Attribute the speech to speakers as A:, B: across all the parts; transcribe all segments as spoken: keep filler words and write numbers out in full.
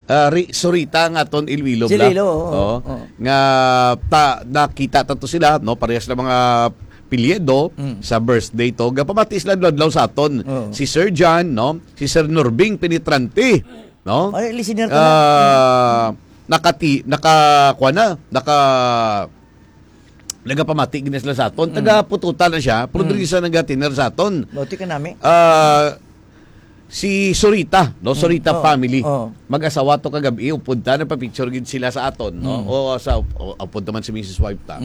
A: uh, ri, Sorita nga aton Iloilo
B: Si
A: bla.
B: Lilo, oo,
A: Oo.
B: oo.
A: Nga ta, nakita tato sila no parehas na mga pilyedo
B: Mm.
A: sa birthday to gapamati sila adlaw sa aton.
B: Oo.
A: Si Sir John no, si Sir Norbing Penetrante no.
B: Ay, listener ka na.
A: Ah, nakati naka kuha na, naka nagapamati gina sila sa aton. Taga pututan na siya, pero diri sa nagatiner sa aton.
B: Buti ka namin.
A: Ah, si Sorita, no, Sorita
B: Oh,
A: family.
B: oh.
A: Mag-asawa to kagabi, upunta na pa-picture gid sila sa aton, no. O sa o, upunta man si Missus Wife ta.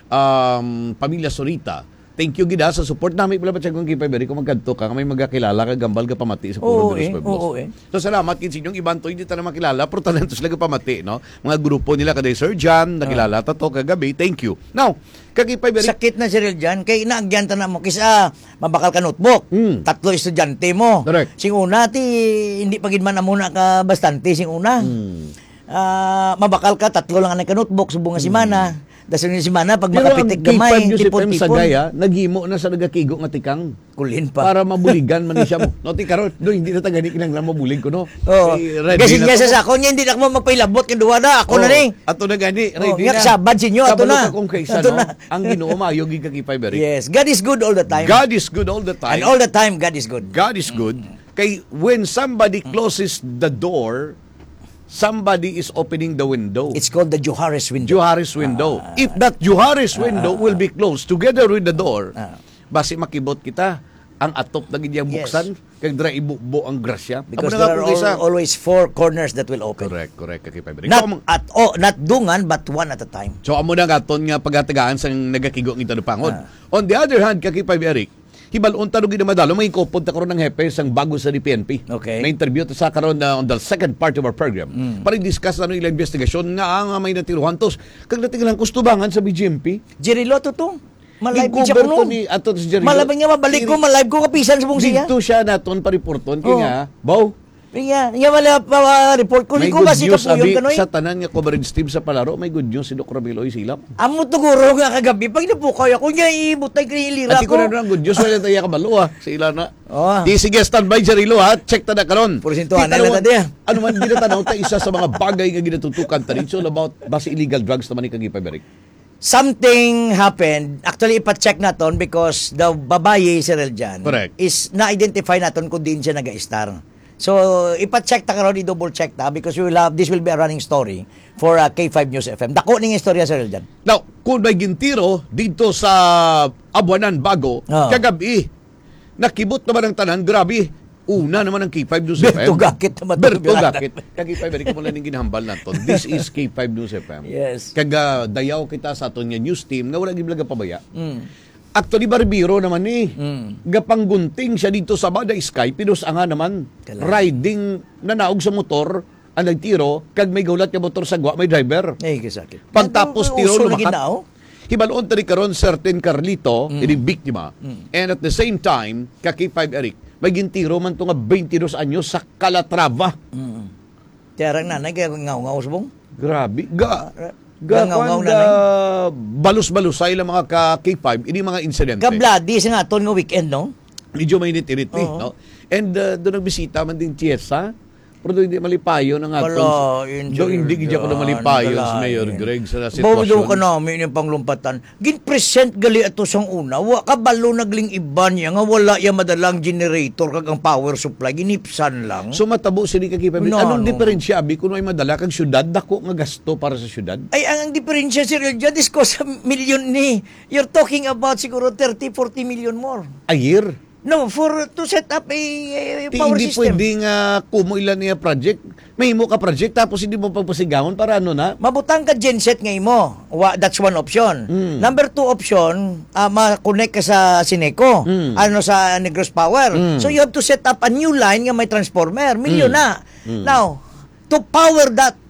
A: Um, pamilya Sorita. Thank you gid ha, sa support namin pala ba kung kipay beri kung magkanto ka may magakilala ka gambal ka pamati sa
B: Oo,
A: Puro de los
B: eh,
A: Pueblos.
B: oo, eh.
A: So salamat kin sa inyong iban to hindi ta na makilala pero talento sila ka pamati no. Mga grupo nila kaday Sir John nakilala ta to kagabi. Thank you. Now, kagipay beri
B: Sakit na Cyril dyan. Kay naagyan ta na mo. Kisa mabakal ka notebook.
A: Hmm.
B: Tatlo estudyante mo.
A: Correct.
B: Sing una, ti, hindi pagid man na muna ka bastante. Sing una.
A: Hmm.
B: Ah, mabakal ka, tatlo lang ang ka notebook. Subong nga simana. Dasal nga simana, pag
A: Pero ang
B: makapitik
A: K five
B: gamay,
A: News F M sa
B: tipon-tipon.
A: gaya, naghimo na sa nagakigo nga tikang
B: Kulin pa.
A: para mabuligan man ni siya mo. No, ti karon, no, hindi na tagani kinanglan mabulig ko no.
B: Oo.
A: Eh, ready
B: Kasi
A: na
B: niya
A: to.
B: sa sako niya, hindi na mo magpailabot. Kaduwa na, ako
A: Oh,
B: na ni.
A: Ato na gani,
B: Oh,
A: ready
B: ngak
A: na.
B: sabad sinyo, ato
A: Kabalo
B: na.
A: ka kung kaysa,
B: Ato
A: no?
B: na.
A: Ang Ginoo maayo gid ka kipay beri.
B: Yes. God is good all the time.
A: God is good all the time.
B: And all the time, God is good.
A: God is good. Kay when somebody closes the door, somebody is opening the window.
B: It's called the Juhares window.
A: Juhares window. If that Juhares window will be closed together with the door,
B: Ah.
A: basi makibot kita ang atop na gidyang
B: Yes.
A: buksan, kag dra ibubo ang grasya.
B: Because
A: Amo na nga
B: there are
A: po kaysa-
B: al- always four corners that will open.
A: Correct, correct. Kakipay beri.
B: Not
A: So,
B: at oh, not dungan, but one at a time.
A: So amo na gaton nga pagatagaan sang nagakigo ng Itanupangod.
B: Ah.
A: On the other hand, kakipay Eric, hibalon tano gid madalo may kopod ta karon ng hepe sang bago sa D P N P.
B: Okay.
A: May interview ta sa karon na on the second part of our program. Para i-discuss ano ilang investigation nga ang may natiruhan tos kag natingalang kustubangan sa B G M P.
B: Jirilo to to. Malive
A: Gi-cover
B: siya
A: to
B: kuno.
A: ni ato si Jerry.
B: Malabang nga mabalik ko, malive ko kapisan sa bong siya.
A: Dito siya naton pa-reporton kay
B: Oh.
A: nga, baw.
B: Nga, nga wala pa uh, report ko.
A: May
B: Hindi ko
A: good
B: kasi
A: news
B: kapuyon
A: abi
B: ka noy.
A: sa tanan nga coverage team sa palaro, may good news si Doc Ramilo Isilap.
B: Amo tuguro nga kagabi. Pag napukaw ako niya, ibutay ko yung ilira
A: At ko
B: ko.
A: na good news wala tayo kabalo ha sa ila na.
B: Oh.
A: Di sige standby Jarilo ha. Check ta na karon.
B: Porsintuhan
A: Di
B: na
A: tanaw-
B: lang tadi, ah.
A: Ano man ginatanaw ta isa sa mga bagay nga ginatutukan ta dito about basi illegal drugs naman ni kagipay Berik.
B: Something happened. Actually, ipa-check naton because the babae, si Reljan,
A: Correct.
B: is na-identify naton kung din siya nag-star. So, ipa-check ta karon, i-double check ta because we will have, this will be a running story for uh, K five News F M. Dako ning istorya si Reljan.
A: Now, kung may gintiro dito sa Abuanan Bago,
B: Oo.
A: kagabi, nakibot naman ang tanan, grabe. Una naman ang K five News F M.
B: Berto Gakit naman.
A: Berto Gakit. Kag K five, balik mo lang yung ginahambal nato. This is K five News F M.
B: Yes.
A: Kag uh, dayaw kita sa aton nga news team nga wala giblaga pabaya.
B: Mm.
A: Actually, barbiro naman ni.
B: Mm.
A: Gapanggunting siya dito sa Bada Sky, pinos anga naman.
B: Kala.
A: Riding, nanaog sa motor, ang nagtiro, kag may gaulat nga motor sa gwa, may driver.
B: Ay, kasakit.
A: Pagtapos tiro,
B: Uso na
A: lumakat.
B: ginao.
A: Hibaloon tani karon certain Carlito,
B: Mm.
A: ini biktima. And at the same time, ka K five Eric, may gintiro man to nga twenty-dos anyos sa Calatrava.
B: Mm. Tiyarang nanay, kaya ngaw-ngaw subong.
A: Grabe. Ga,
B: Ah,
A: ga,
B: ngaw-ngaw
A: ga, balus-balusay lang mga ka K five, ini mga insidente.
B: Kabladi sa nga ton nga weekend, no?
A: Medyo mainit-init eh,
B: Oo.
A: no? And uh, doon nagbisita man din Chiesa, pero doon hindi malipayo ng
B: Wala,
A: aton. Doon hindi gidya ko na malipayo si Mayor Greg sa
B: Bawdo ka
A: sitwasyon.
B: namin yung panglumpatan. Gin-present gali ato sang una. Wa kabalo nagling iba niya nga wala ya madalang generator kag ang power supply. Ginipsan lang.
A: So matabo sini ka K five.
B: No,
A: Anong
B: no.
A: diferensya abi kung may madala kag syudad dako nga gasto para sa syudad?
B: Ay, ang, ang diferensya sir, dyan is ko sa million ni. You're talking about siguro thirty, forty million more.
A: A year?
B: No, for to set up a, a
A: Di,
B: power
A: hindi
B: system.
A: pwedeng uh, kumo ilan niya project. May mo ka project tapos hindi mo pagpasigawon para ano na?
B: Mabutang ka genset ngay mo. Wa, that's one option.
A: Mm.
B: Number two option, uh, ma-connect ka sa Sineco.
A: Mm.
B: Ano sa Negros Power.
A: Mm.
B: So you have to set up a new line nga may transformer. Milyon
A: Mm.
B: na.
A: Mm.
B: Now, to power that,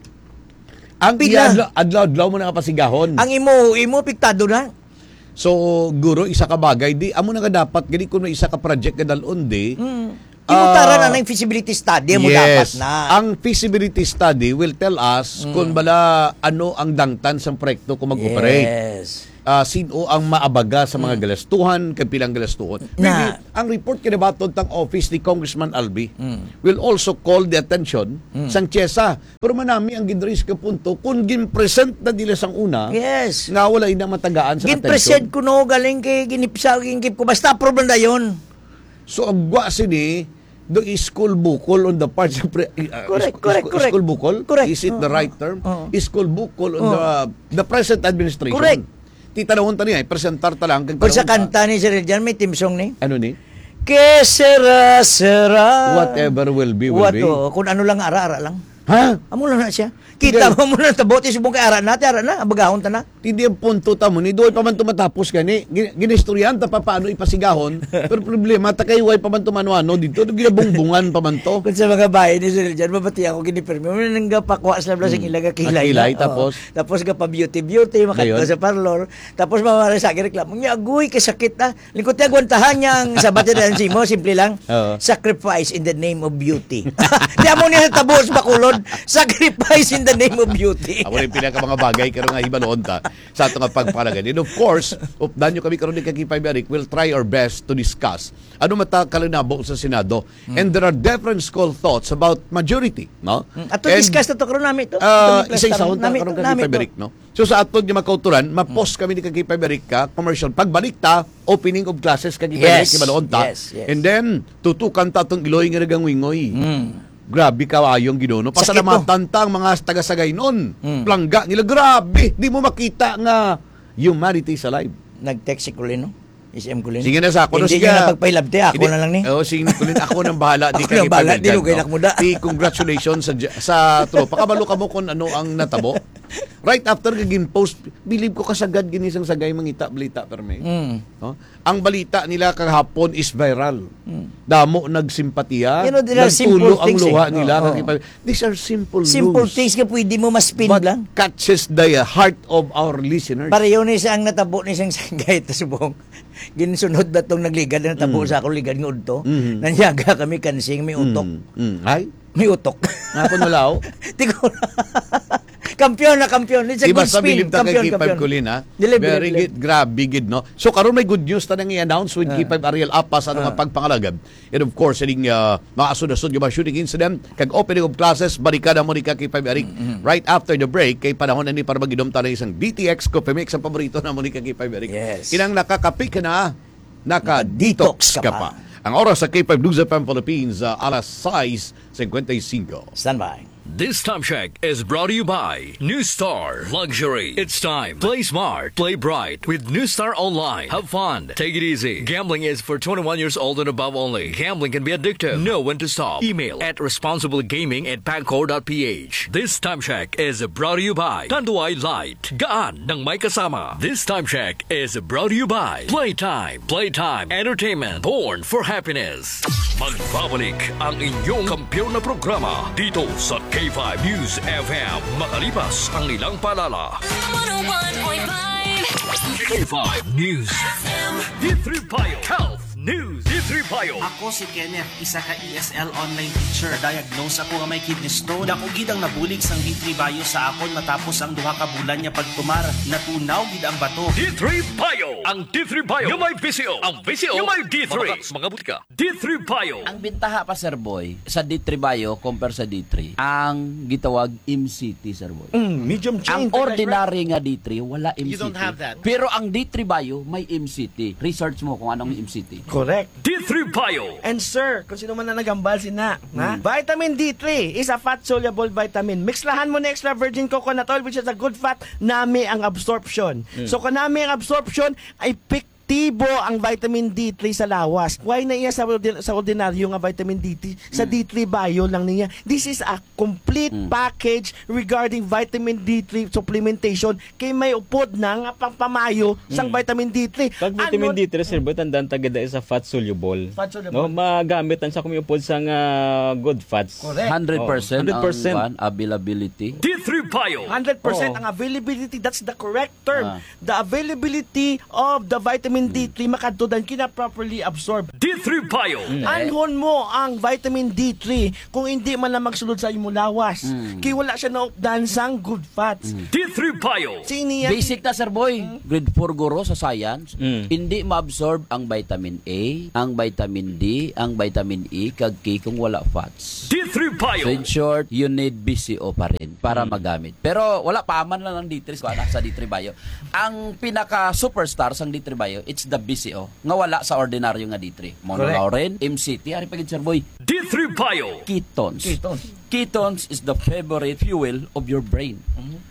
A: Ang
B: Pila.
A: adlaw adlaw adlaw mo na kapasigahon.
B: ang imo, imo piktado na.
A: So guro isa ka bagay di amo na nga dapat gani kun may isa ka project nga dalon di.
B: Mm. Imutaran
A: Ah,
B: na ng feasibility study mo dapat
A: yes.
B: na.
A: Ang feasibility study will tell us kung bala ano ang dangtan sa proyekto kung mag-operate.
B: Yes.
A: Uh, sino ang maabaga sa mga galastuhan, kapilang galastuhan.
B: Na-
A: Maybe, ang report kinabaton tang office ni Congressman Albi will also call the attention sang Tiesa. Pero manami ang gidris ka punto kung gin-present na nila sang una,
B: Yes.
A: nga wala ina matagaan sa
B: Gin-present
A: attention.
B: ko no, galing kay ginipsa, gingip ko. Basta problem na yun.
A: So, agwa sini, the school bukol on the part of pre- uh,
B: Correct,
A: is-
B: correct,
A: is-
B: correct.
A: School bukol?
B: Correct.
A: Is it the
B: Oo,
A: right term?
B: oo.
A: School bukol on
B: Oo.
A: the the present administration.
B: Correct.
A: Titanawon ta niya, presentar ta lang. kag
B: Kung sa
A: tanawon ta.
B: kanta ni Sir Eljan, may team song ni.
A: Ano ni?
B: Que sera, sera.
A: Whatever will be, will
B: What,
A: be.
B: oh, kung ano lang, ara-ara lang.
A: Ha?
B: Amo lang na siya. Kita mo muna tabot, isubong kay ara natin, ara na, abagahon ta na.
A: Hindi ang punto ta mo ni doy pa man tumatapos gani. Gin- Ginistoryan ta pa paano ipasigahon. Pero problema ta kay way pa man tumano-ano dito ginabungbungan pa man to.
B: Kung sa mga bahay ni Sir Eljan, mabati ako ginipirmi. Muna nang gapakwa sa lablas ang ilaga kilay.
A: Kilay,
B: na.
A: tapos?
B: Oo. Tapos ka pa beauty-beauty, makatko
A: Ngayon?
B: sa parlor. Tapos mamara sa akin reklamo. Nga, agoy, kasakit na. Lingkot niya, gwantahan niyang sa batidan mo, simple lang.
A: Oo.
B: Sacrifice in the name of beauty. Di mo niya sa tabos bakulod. Sacrifice in the name of beauty.
A: Ako rin pinaka mga bagay karon nga hibaloon ta sa ato nga pagpanagan. And of course, updan nyo kami karon ni Kakipay Beric, we'll try our best to discuss ano mata kalinabo sa Senado. And there are different school thoughts about majority, no?
B: At to
A: And,
B: discuss na to karon namin to.
A: Uh,
B: Itong
A: isa-isa
B: cluster.
A: hunta
B: Namin
A: karon
B: to,
A: kay
B: namin to.
A: Beric, no? So sa aton nga makauturan, ma-post kami ni Kakipay Beric ka commercial pagbalik ta opening of classes kay Kakipay
B: Yes,
A: Beric kibaloon ta.
B: yes, yes.
A: And then tutukan ta tong iloy nga nagang wingoy.
B: Mm.
A: Grabe ka ayong ginuno.
B: Sakit
A: Pasalamatan ta ang mga taga-sagay noon.
B: Mm.
A: Plangga nila. Grabe. Di mo makita nga humanity is alive.
B: Nag-text si Kulino. S M Kulino.
A: Sige na sa ako.
B: Hindi niya na pagpailabte. Ako
A: Hindi-
B: na lang ni.
A: Oo, sige Kulin. Ako nang bahala.
B: Ako nang bahala, di lugay na kumuda.
A: Di congratulations sa, sa tropa. Kabalo ka mo kung ano ang natabo. Right after kagin post, believe ko kasagad ginisang sagay mangita balita perme.
B: Mm.
A: No? Ang balita nila kahapon is viral. Damo nagsimpatiya.
B: You know, there are
A: nagtulo
B: simple
A: ang
B: things,
A: luha
B: eh.
A: nila.
B: Oo.
A: kakipag- These are simple,
B: Simple
A: news.
B: things ka pwede mo ma-spin
A: But
B: lang.
A: catches the heart of our listeners.
B: Pareho ni isang natabo ni isang sanggay ta subong. Ginsunod na tong nagligad na natabo sa akong ligad ng udto.
A: Mhm.
B: Nanyaga kami kansing may utok.
A: Mm, mm. Ay,
B: May utok.
A: ako nalaw.
B: Di ko Kampiyon na kampiyon. It's a
A: Di ba
B: good
A: sa
B: spin.
A: bilib ta kay
B: Kampiyon,
A: Kipab
B: kampiyon.
A: Kulin, ha?
B: Dilib,
A: Very
B: dilib,
A: good, grabe gid, no? So, karon may good news ta nang i-announce with
B: Ah.
A: Kipab Ariel Apas ano nga pagpangalagab. And of course, ining uh, mga asod-asod yung mga shooting incident, kag opening of classes, barikada mo ni ka Kipab Ariel.
B: Mm-hmm.
A: Right after the break, kay panahon na ni para mag-inom ta ng isang D T X Coffee Mix, ang paborito na mo ni ka Kipab Ariel.
B: Yes.
A: Inang nakakapik ka na, naka-detox
B: Naka-detox
A: ka
B: ka
A: pa.
B: pa.
A: Ang oras sa K five News F M Philippines, uh, alas sais fifty-five.
B: Stand by.
C: This time check is brought to you by New Star Luxury. It's time. Play smart. Play bright with New Star Online. Have fun. Take it easy. Gambling is for twenty-one years old and above only. Gambling can be addictive. Know when to stop. Email at responsiblegaming at pagcor dot p h. This time check is brought to you by Tanduay Light. Gaan ng may kasama. This time check is brought to you by Playtime. Playtime Entertainment. Born for happiness. Magbabalik ang inyong kampiyon na programa dito sa K five News F M. Makalipas ang ilang paalala.
D: one oh one point five
C: K five News
D: F M.
C: D three Payo Health News D three Payo.
E: Ako si Kenneth, isa ka E S L online teacher. Diagnose ako nga may kidney stone. Ako gid ang nabulig sang D three Bio sa akon matapos ang duha ka bulan niya pagtumar. Natunaw gid ang bato.
C: D three Payo. Ang D three Payo yung may V C O. Ang V C O yung may D three. Mga butika. D three Payo.
F: Ang bintaha pa, Sir Boy, sa D three Bio compare sa D three, ang gitawag M C T, Sir Boy.
E: medium
F: Ang ordinary nga D three, wala M C T.
E: You don't have that.
F: Pero ang D three Bio, may M C T. Research mo kung anong M C T.
G: Correct.
C: D three Payo.
G: And sir, kung sino man na nagambal sina, ha? Vitamin D three is a fat-soluble vitamin. Mixlahan mo na extra virgin coconut oil which is a good fat, nami ang absorption. So kung nami ang absorption, ay epektibo ang vitamin D three sa lawas. Why na iya sa, ordi- sa ordinaryo nga vitamin D three? Sa D three Bio lang niya. This is a complete package regarding vitamin D three supplementation kay may upod na nga pangpamayo sang vitamin D three.
H: Pag vitamin D three, sir, butan dan tagada is a fat soluble.
G: Fat soluble.
H: No, magamit ang sa kumipod sa nga good fats.
G: Correct.
F: one hundred percent,
H: Oh, one hundred percent.
F: ang one, availability.
C: D three Bio.
G: one hundred percent
B: Oo.
G: ang availability, that's the correct term.
F: Ah.
G: The availability of the vitamin D three makatudan kina properly absorb.
C: D three Bio.
G: Anhon mo ang vitamin D three kung hindi man lang magsulod sa imong lawas. Kaya wala siya naupdan sang good fats.
C: D three Bio.
G: Sini yan?
F: Basic na, Sir Boy. Grade four guro sa science.
H: Mm.
F: Hindi ma-absorb ang vitamin A, ang vitamin D, ang vitamin E, kag K kung wala fats.
C: D three Bio.
F: So in short, you need B C O pa rin para magamit. Pero wala pa man lang ng D three sa D three Bio. Ang pinaka superstar sang D three Bio, it's the B C O. Nga wala sa ordinaryo nga D three. Monolaurin, M C T, ari pagid Sir Boy.
C: D three Bio.
F: Ketones.
G: Ketones.
F: Ketones is the favorite fuel of your brain.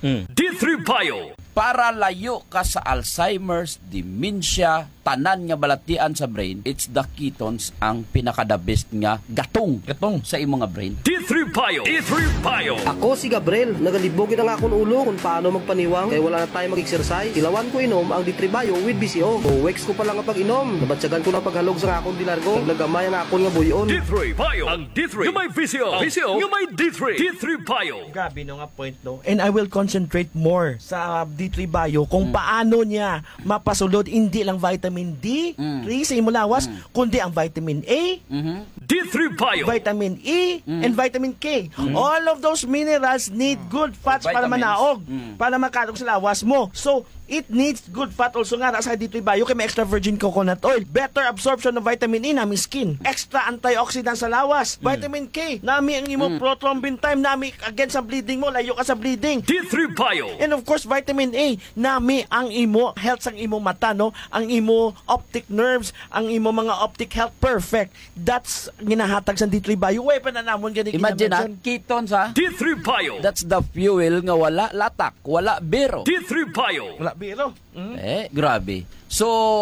C: D three Bio.
F: Para layo ka sa Alzheimer's, dementia, tanan nga balatian sa brain, it's the ketones ang pinaka-the best nga gatong, gatong sa imong nga brain.
C: D three Bio. D three Bio.
I: Ako si Gabriel, nagalibogin ang akong ulo kung paano magpaniwang kaya wala na tayo mag-exercise. Ilawan ko inom ang D three Bio with B C O. O weeks ko pa lang ang pag-inom. Nabatsagan ko na paghalog sa akong dilargo. Nagamay ang akong nga buyon.
C: D three Bio. Ang D three. Yung may V C O. V C O. Yung may D three. D three Bio.
G: Grabe no nga point no. And I will concentrate more sa D three Bio kung paano niya mapasulod hindi lang vitamin D three sa imong lawas kundi ang vitamin A,
C: D three Bio.
G: vitamin E, and vitamin K. All of those minerals need good fats para
F: Vitamins.
G: manaog, para makatog sa lawas mo. So, it needs good fat also nga sa D three Bio kay may extra virgin coconut oil. Better absorption ng vitamin E nami skin. Extra antioxidant sa lawas. Vitamin K, nami ang imo prothrombin time, nami against sa bleeding mo, layo ka sa bleeding.
C: D three Bio.
G: And of course, vitamin A, nami ang imo health sang imo mata, no? Ang imo optic nerves, ang imo mga optic health perfect. That's ginahatag sa D three Bio. Way pa na namon gani
F: Imagine ha,
G: kinamention.
F: ketones ha,
C: D three Bio.
F: that's the fuel nga wala latak, wala bero.
C: D three Bio.
G: Wala biro. Mm.
F: Eh, grabe. So,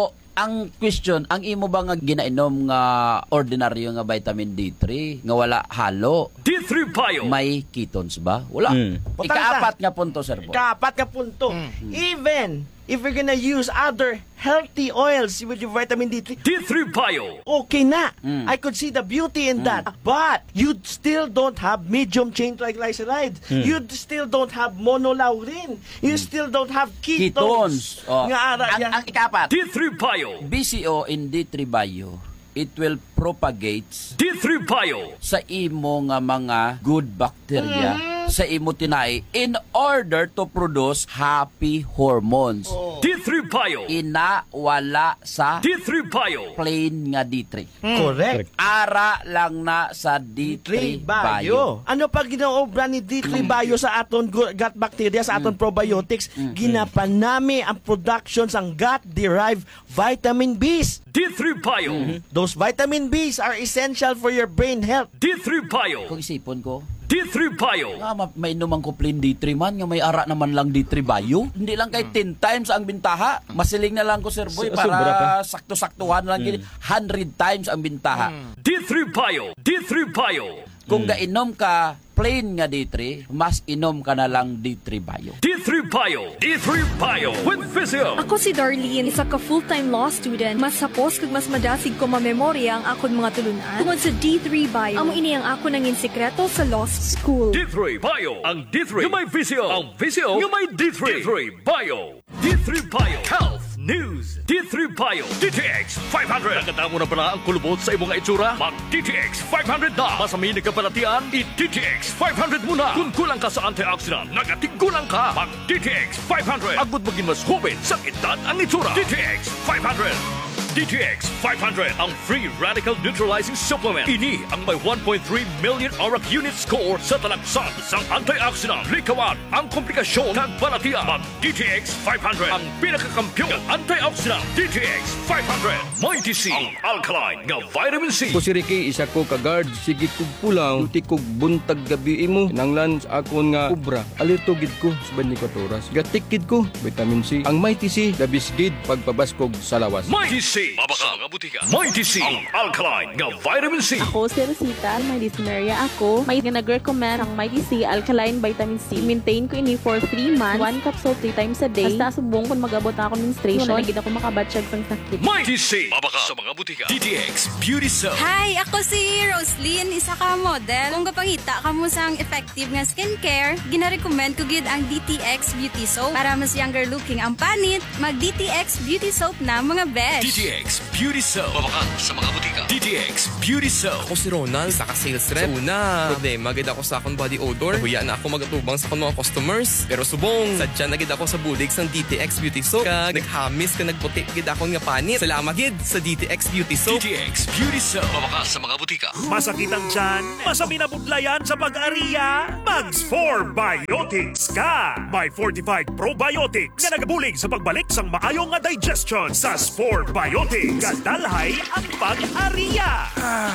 F: ang question, ang imo ba nga ginainom nga ordinaryo nga vitamin D three nga wala halo,
C: D three Bio.
F: may ketones ba? Wala.
H: Mm.
F: Ikaapat nga punto, Sir Boy.
G: Kapat ka punto. Even if you're gonna use other healthy oils with your vitamin D three,
C: D three Bio.
G: okay na. I could see the beauty in that. But you still don't have medium chain triglycerides. You still don't have monolaurin. You still don't have ketones.
F: Ketones. Oh.
G: Nga ara
F: ang,
G: yan.
F: ang ikapat,
C: D three Bio.
F: B C O in D three Bio, it will propagates
C: D three Bio.
F: sa imo nga mga good bacteria sa imo tinai in order to produce happy hormones.
C: D three Bio.
F: Ina wala sa
C: D three Bio.
F: plain nga D three.
G: Correct.
F: Ara lang na sa D three
G: D three
F: Bio.
G: Bio. Ano pag ginaobra ni D three Bio sa aton gu- gut bacteria, sa aton probiotics, ginapanami ang production sang gut-derived vitamin B's.
C: D three Bio.
G: Those vitamin B's are essential for your brain health.
C: D three Bio.
F: Kung isipon ko,
C: D three Bio.
F: nga ma- may inuman ko plain D three man, nga may ara naman lang D three Bio. Hindi lang kay ten times ang bintaha. Masiling na lang ko, Sir Boy,
H: Su- sobra
F: para sakto-saktuhan lang gini. one hundred times ang bintaha.
C: D three Bio. D three Bio.
F: Kung gainom ka plain nga D three, mas inom ka na lang D three Bio.
C: D three Bio. D three Bio with Physio.
J: Ako si Darlene, isa ka full-time law student. Mas sapos kag mas madasig ko mamemorya ang akon mga tulunan tungod sa D three Bio. Amo ini ang ako nangin sekreto sa law school.
C: D three Bio. Ang D three yung may Physio. Ang Physio yung may D three. D three Bio. D three Bio. Health News. D three Bio. D T X five hundred. Naganda mo na pala ang kulubot sa imong itsura? Mag D T X five hundred na. Masamin ka palatian? I-D T X five hundred muna. Kung kulang ka sa antioxidant, nagatigulang ka. Mag D T X five hundred. Agud maging mas hubin sa edad ang itsura. D T X five hundred. D T X five hundred, ang free radical neutralizing supplement. Ini ang may one point three million auric unit score sa talagsan sang antioxidant. Likawan ang komplikasyon ng balatian. Mag D T X five hundred, ang pinakakampiyon ng antioxidant. D T X five hundred. May T C, ang alkaline nga vitamin C.
K: Ko si Ricky, isa ko ka-guard. Sige kog pulang, uti kog buntag gabi imo. Nanglan sa akon nga ubra. Alerto gid ko sa twenty-four oras. Gatik gid ko, vitamin C. Ang May T C, labis gid pagpabaskog sa lawas.
C: May T C, C, mabaka mga butika. Mighty C, ang alkaline nga vitamin C.
L: Ako si Rosita, may dyspnea ako. May nag-recommend ang Mighty C Alkaline Vitamin C. Maintain ko ini for three months. One capsule three times a day. Basta subong kung mag-abot ako menstruation. Wala na gid ako makabatsyag sang sakit.
C: Mighty C, mabaka sa mga butika. D T X Beauty Soap.
M: Hi, ako si Roslyn, isa ka model. Kung kapangita ka mo sang effective nga skincare, gina-recommend ko gid ang D T X Beauty Soap. Para mas younger looking ang panit, mag-D T X Beauty Soap na mga besh.
C: D T X Beauty Soap, mabaka sa mga butika. D T X Beauty Soap.
N: Ako si Ronald, isa ka sales rep. Sa una, problema gid ako sa akong body odor. Huya na ako magatubang sa akong mga customers. Pero subong, sadya na gid ako sa bulig sang D T X Beauty Soap. Kag naghamis ka nagputi gid akong nga panit. Salamat gid sa D T X Beauty Soap.
C: D T X Beauty Soap, mabaka sa mga butika.
O: Masakit ang tiyan? Masami na budlayan sa pag-ariya? Mags four Biotics ka! May fortified probiotics na nagabulig sa pagbalik sang maayong nga digestion sa four Biotics. Kadalhay ang pag-ariya!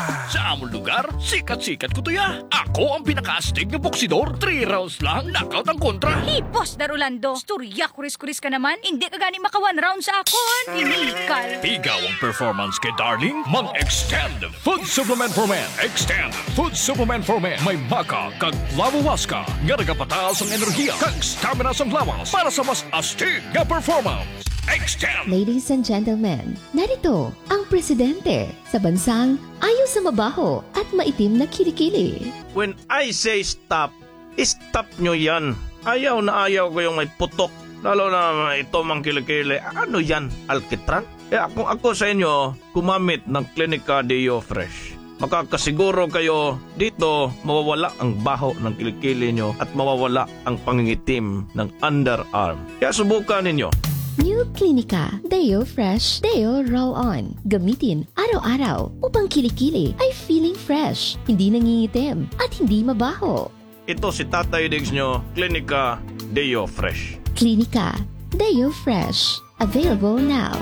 C: Sa among lugar, sikat-sikat ko to ya. Ako ang pinaka-astig na boksidor. Three rounds lang, knockout ang kontra.
P: Hipos, Darulando. Storya, kuris-kuris ka naman. Hindi ka gani maka one round sa akon. Inikal.
C: Pigaw ang performance kay Darling. Mag-extend Food Supplement for Men. Extend Food Supplement for Men. May maka kag lawawaska. Nga nagapataas ang enerhiya kag stamina sang lawas para sa mas astig nga performance. Extend!
Q: Ladies and gentlemen, narito ang presidente sa bansang ayaw sa mabaho at maitim na kilikili.
R: When I say stop, stop nyo yan. Ayaw na ayaw ko yung may putok. Lalo na ito mang kilikili. Ano yan? Alkitran? Eh, kung ako sa inyo, kumamit ng Clinica Deo Fresh. Makakasiguro kayo dito mawawala ang baho ng kilikili nyo at mawawala ang pangingitim ng underarm. Kaya subukan ninyo.
Q: New Clinica Deo Fresh Deo Roll-On. Gamitin araw-araw upang kilikili ay feeling fresh, hindi nangingitim at hindi mabaho.
R: Ito si Tatay Diggs nyo, Clinica Deo Fresh.
Q: Clinica Deo Fresh. Available now.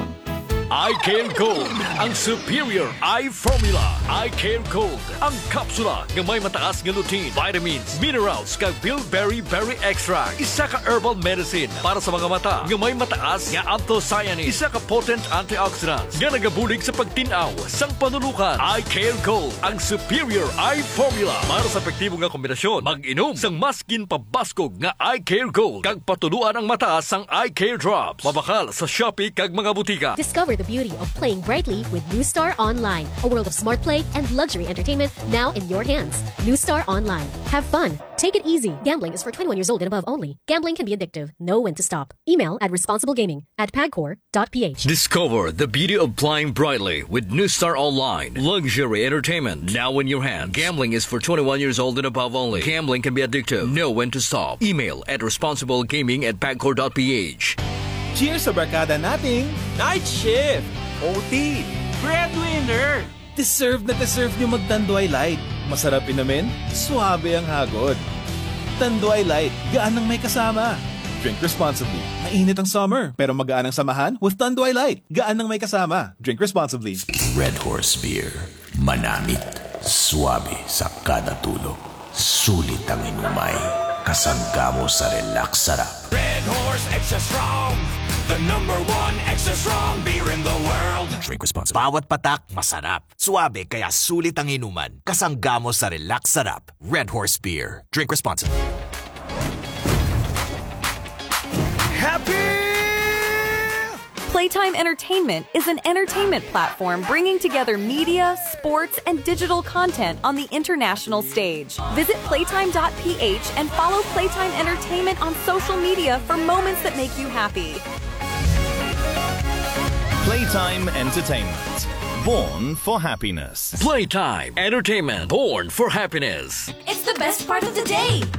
C: I-Care Gold, ang superior eye formula. I-Care Gold, ang kapsula nga may mataas nga lutein, vitamins, minerals, kag bilberry berry extract. Isa ka herbal medicine para sa mga mata nga may mataas nga anthocyanins. Isa ka potent antioxidants nga nagabulig sa pagtinaw sang panulukan. I-Care Gold, ang superior eye formula para sa epektibo nga kombinasyon. Mag-inom sang maskin pabaskog nga I-Care Gold kag patuluan ang mata sang I-Care Drops. Mabakal sa Shopee kag mga butika.
S: Discover the beauty of playing brightly with New Star Online, a world of smart play and luxury entertainment now in your hands. New Star Online. Have fun. Take it easy. Gambling is for twenty-one years old and above only. Gambling can be addictive. Know when to stop. Email at responsible gaming at pagcor dot p h.
C: Discover the beauty of playing brightly with New Star Online. Luxury entertainment now in your hands. Gambling is for twenty-one years old and above only. Gambling can be addictive. Know when to stop. Email at responsible gaming at pagcor dot p h.
T: Cheers sa barkada nating Night Shift, O T, Breadwinner. Deserve na deserve nyo mag-Tanduay Light. Masarap inamin, suabe ang hagod. Tanduay Light, gaan ang may kasama. Drink responsibly. Mainit ang summer, pero magaan ang samahan with Tanduay Light. Gaan ang may kasama. Drink responsibly.
U: Red Horse Beer. Manamit. Suabe sa kada tulog. Sulit ang inumay. Kasangga mo sa relax sarap.
V: Red Horse Extra Strong, the number one extra strong beer in the world.
U: Drink responsibly.
W: Bawat patak, masarap. Suabe, kaya sulit ang inuman. Kasangga mo sa relax sarap. Red Horse Beer. Drink responsibly.
V: Happy!
X: Playtime Entertainment is an entertainment platform bringing together media, sports, and digital content on the international stage. Visit playtime dot p h and follow Playtime Entertainment on social media for moments that make you happy.
Y: Playtime Entertainment. Born for happiness.
C: Playtime Entertainment. Born for happiness.
D: It's the best part of the day.